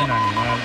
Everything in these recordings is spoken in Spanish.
un animal.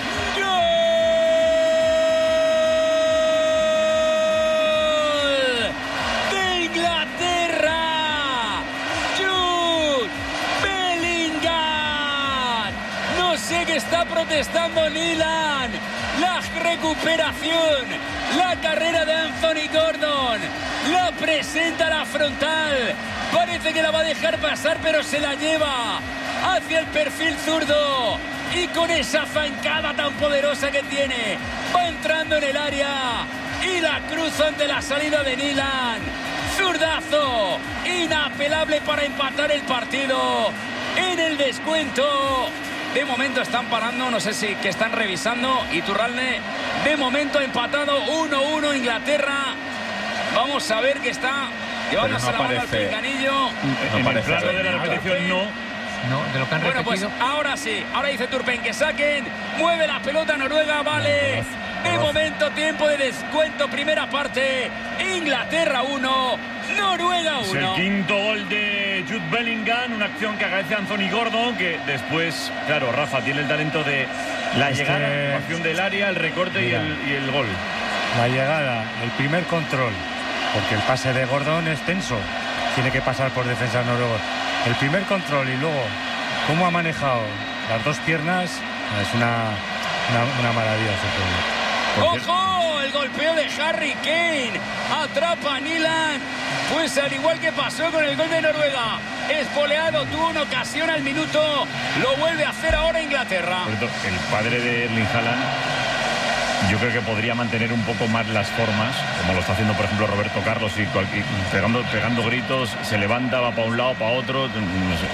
Está protestando Nilan. La recuperación, la carrera de Anthony Gordon, la presenta a la frontal. Parece que la va a dejar pasar, pero se la lleva hacia el perfil zurdo. Y con esa zancada tan poderosa que tiene, va entrando en el área y la cruza ante la salida de Nilan. Zurdazo inapelable para empatar el partido en el descuento. De momento están parando, no sé si que están revisando. Iturralde, de momento empatado 1-1 Inglaterra. Vamos a ver que está llevándose la mano al pinganillo. En el plano de la repetición no, de lo que han repetido. Pues ahora sí, ahora dice Turpen que saquen. Mueve la pelota Noruega, vale. De momento tiempo de descuento, primera parte. Inglaterra 1, Noruega 1. Es el quinto gol de Jude Bellingham, una acción que agradece a Anthony Gordon, que después, claro, Rafa tiene el talento de la llegada, la acción del área, el recorte y el gol. La llegada, el primer control, porque el pase de Gordon es tenso, tiene que pasar por defensas noruegos. El primer control y luego cómo ha manejado las dos piernas, es una maravilla ese juego. ¡Ojo! El golpeo de Harry Kane. Atrapa a Nilan. Pues al igual que pasó con el gol de Noruega. Espoleado, tuvo una ocasión al minuto. Lo vuelve a hacer ahora Inglaterra. El padre de Erling Haaland, yo creo que podría mantener un poco más las formas, como lo está haciendo, por ejemplo, Roberto Carlos, y pegando gritos, se levanta, va para un lado, para otro, no sé.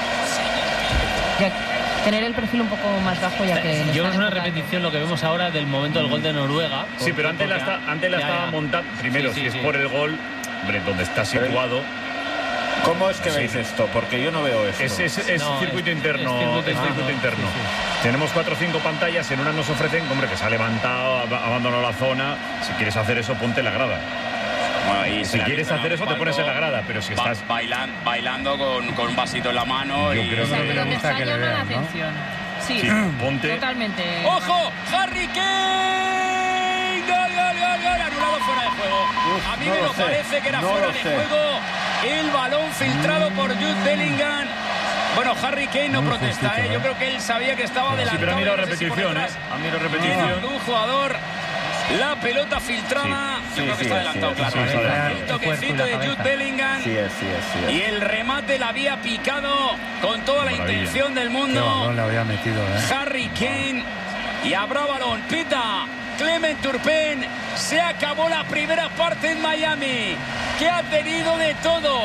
Tener el perfil un poco más bajo, ya que yo creo que es una repetición lo que vemos ahora del momento del gol de Noruega. Sí, pero antes la estaba montando. Primero, si es por el gol, hombre, donde está situado. ¿Cómo es que veis esto? Porque yo no veo eso. Es circuito interno. Es circuito interno. Tenemos 4 o 5 pantallas, en una nos ofrecen, hombre, que se ha levantado, ha abandonado la zona. Si quieres hacer eso, ponte en la grada. Bueno, y si quieres hacer eso, te pones en la grada, pero si estás bailando con un vasito en la mano. Yo creo que le gusta que le vean, ¿no? Sí, ponte. Totalmente. ¡Ojo! ¡Harry Kane! ¡Gol! Anulado fuera de juego. A mí me lo parece que era fuera de juego. El balón filtrado por Jude Bellingham. Bueno, Harry Kane no protesta, Yo creo que él sabía que estaba adelantado. Sí, pero ha mirado repetición, Un jugador. La pelota filtrada. Yo creo que está adelantado, claro. El toquecito de Jude Bellingham. Sí. Y el remate la había picado con toda la intención del mundo. La había metido, Harry Kane. Y habrá balón. Pita Clement Turpen. Se acabó la primera parte en Miami, que ha tenido de todo.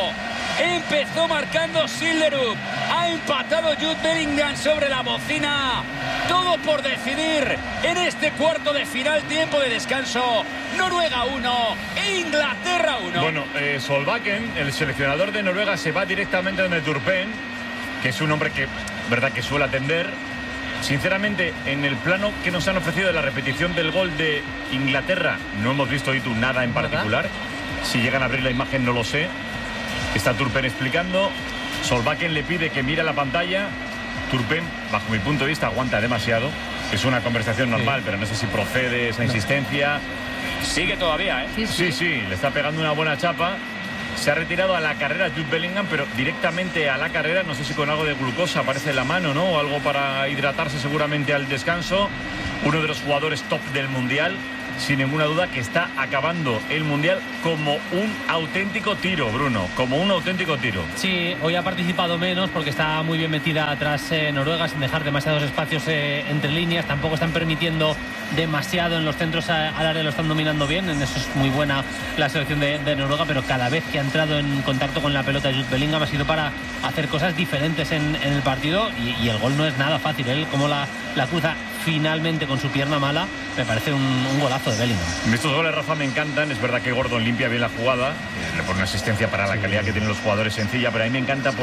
Empezó marcando Silderup. Ha empatado Jude Bellingham sobre la bocina. Todo por decidir en este cuarto de final, tiempo de descanso. Noruega 1, Inglaterra 1. Bueno, Solbakken, el seleccionador de Noruega, se va directamente donde Turpen, que es un hombre que, verdad, que suele atender. Sinceramente, en el plano que nos han ofrecido de la repetición del gol de Inglaterra, no hemos visto nada en particular. Si llegan a abrir la imagen no lo sé. Está Turpen explicando. Solbakken le pide que mire la pantalla. Turpen, bajo mi punto de vista, aguanta demasiado. Es una conversación normal, pero no sé si procede esa insistencia. Sigue todavía, Sí, le está pegando una buena chapa. Se ha retirado a la carrera Jude Bellingham, pero directamente a la carrera, no sé si con algo de glucosa aparece en la mano, ¿no? O algo para hidratarse seguramente al descanso. Uno de los jugadores top del Mundial, sin ninguna duda, que está acabando el Mundial como un auténtico tiro, Bruno, como un auténtico tiro. Sí, hoy ha participado menos porque está muy bien metida atrás Noruega, sin dejar demasiados espacios entre líneas. Tampoco están permitiendo demasiado en los centros al área, lo están dominando bien. En eso es muy buena la selección de Noruega, pero cada vez que ha entrado en contacto con la pelota Jude Bellingham ha sido para hacer cosas diferentes en el partido, y el gol no es nada fácil. Él como la cruza finalmente con su pierna mala, me parece un golazo de Bellingham. Estos goles, Rafa, me encantan. Es verdad que Gordon limpia bien la jugada, le pone una asistencia para la calidad que tienen los jugadores sencilla, pero a mí me encanta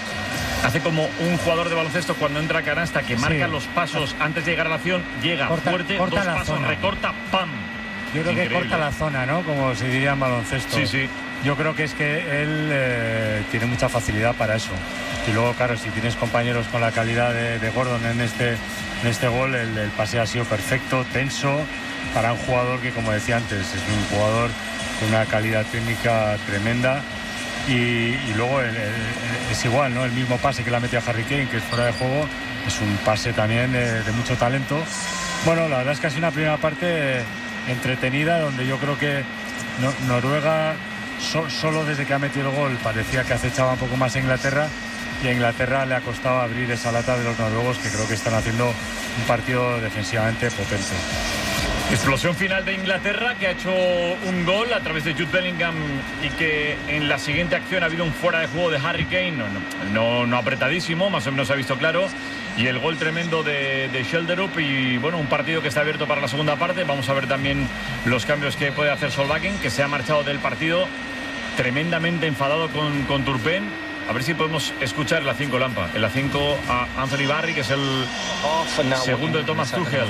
hace como un jugador de baloncesto cuando entra a canasta, que marca los pasos antes de llegar a la acción, llega fuerte, dos pasos, recorta, ¡pam! Yo creo que corta la zona, ¿no? Como se diría en baloncesto. Sí. yo creo que es que él tiene mucha facilidad para eso. Y luego, claro, si tienes compañeros con la calidad de Gordon en este gol, el pase ha sido perfecto, tenso, para un jugador que, como decía antes, es un jugador con una calidad técnica tremenda. Y luego es igual, ¿no? El mismo pase que la metió a Harry Kane, que es fuera de juego, es un pase también de mucho talento. Bueno, la verdad es que ha sido una primera parte entretenida, donde yo creo que Noruega, solo desde que ha metido el gol, parecía que acechaba un poco más a Inglaterra, y a Inglaterra le ha costado abrir esa lata de los noruegos, que creo que están haciendo un partido defensivamente potente. Explosión final de Inglaterra, que ha hecho un gol a través de Jude Bellingham, y que en la siguiente acción ha habido un fuera de juego de Harry Kane, no apretadísimo, más o menos se ha visto claro, y el gol tremendo de Schelderup. Y bueno, un partido que está abierto para la segunda parte. Vamos a ver también los cambios que puede hacer Solbakken, que se ha marchado del partido tremendamente enfadado con Turpin. A ver si podemos escuchar en la 5 Lampa, en la 5 a Anthony Barry, que es el segundo de Thomas Tuchel.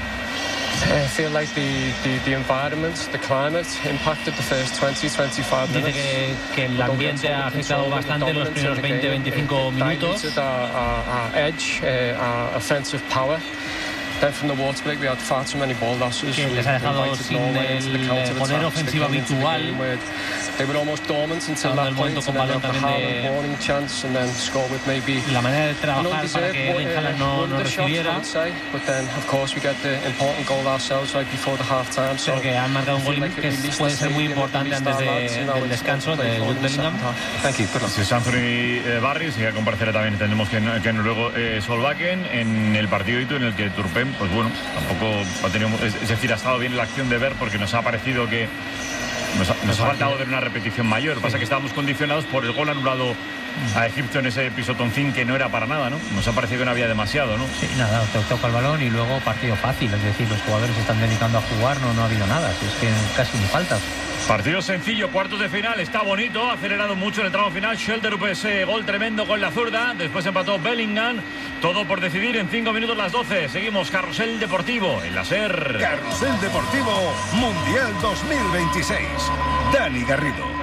I feel like the environment, the climate impacted the first 20-25 minutes. Dice que el ambiente ha afectado bastante en los primeros 20-25 minutos. Edge, offensive power. Then from the Waterberg we had far too many ball losses. Que les ha dejado sin el poder ofensivo habitual. They were almost dormant until that point, and then they had a warning chance, and then score with maybe. La manera de trabajar para que Erling Haaland no recibiera. But then, of course, we get the important goal ourselves right before the half time. So que han marcado un gol que puede ser muy importante antes del descanso de Jude Bellingham. Thank you. Es Anthony Barry, sí, que comparecerá también, entendemos que luego Solbakken en el partidito en el que Turpin, pues bueno, tampoco ha tenido, es decir, ha estado bien la acción de ver, porque nos ha parecido que nos ha faltado ver una repetición mayor. Pasa que estábamos condicionados por el gol anulado a Egipto en ese pisotoncín, que no era para nada, ¿no? Nos ha parecido que no había demasiado, ¿no? Sí, nada, toca el balón y luego partido fácil. Es decir, los jugadores se están dedicando a jugar, no ha habido nada. Es que casi ni faltas. Partido sencillo, cuartos de final, está bonito, ha acelerado mucho en el tramo final. Schelderup, ese gol tremendo con la zurda, después empató Bellingham. Todo por decidir en 5 minutos las 12. Seguimos Carrusel Deportivo en la SER. Carrusel Deportivo Mundial 2026. Dani Garrido.